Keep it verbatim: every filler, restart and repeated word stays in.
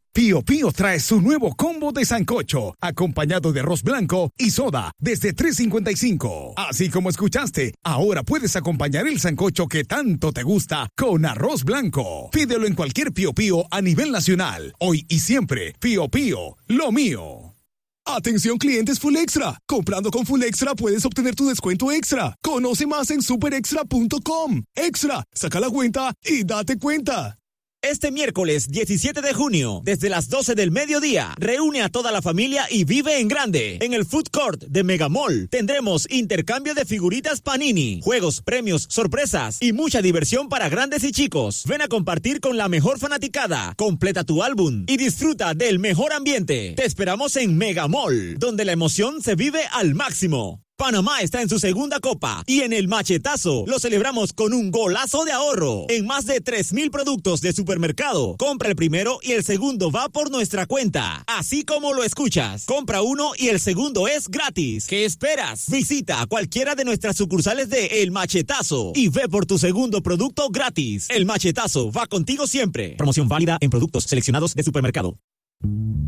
Pío Pío trae su nuevo combo de sancocho, acompañado de arroz blanco y soda, desde tres cincuenta y cinco. Así como escuchaste, ahora puedes acompañar el sancocho que tanto te gusta con arroz blanco. Pídelo en cualquier Pío Pío a nivel nacional. Hoy y siempre, Pío Pío, lo mío. Atención clientes Full Extra. Comprando con Full Extra puedes obtener tu descuento extra. Conoce más en super extra punto com. Extra, saca la cuenta y date cuenta. Este miércoles diecisiete de junio, desde las doce del mediodía, reúne a toda la familia y vive en grande. En el Food Court de Megamall tendremos intercambio de figuritas Panini, juegos, premios, sorpresas y mucha diversión para grandes y chicos. Ven a compartir con la mejor fanaticada, completa tu álbum y disfruta del mejor ambiente. Te esperamos en Megamall, donde la emoción se vive al máximo. Panamá está en su segunda copa y en el machetazo lo celebramos con un golazo de ahorro en más de tres mil productos de supermercado. Compra el primero y el segundo va por nuestra cuenta. Así como lo escuchas, compra uno y el segundo es gratis. ¿Qué esperas? Visita cualquiera de nuestras sucursales de El Machetazo y ve por tu segundo producto gratis. El Machetazo va contigo siempre. Promoción válida en productos seleccionados de supermercado.